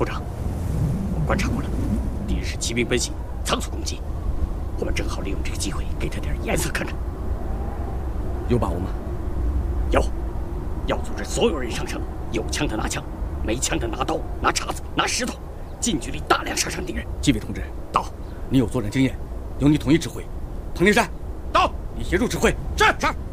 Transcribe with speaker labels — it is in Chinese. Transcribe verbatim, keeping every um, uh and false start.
Speaker 1: 部长，我观察过了，敌人是骑兵奔袭，仓促攻击，我们正好利用这个机会给他点颜色看看。
Speaker 2: 有把握吗？
Speaker 1: 有，要组织所有人上城，有枪的拿枪，没枪的拿刀、拿叉子、拿石头，近距离大量杀伤敌人。
Speaker 2: 纪委同志，
Speaker 1: 到。
Speaker 2: 你有作战经验，由你统一指挥。彭林山，
Speaker 1: 到。
Speaker 2: 你协助指挥。
Speaker 1: 是是。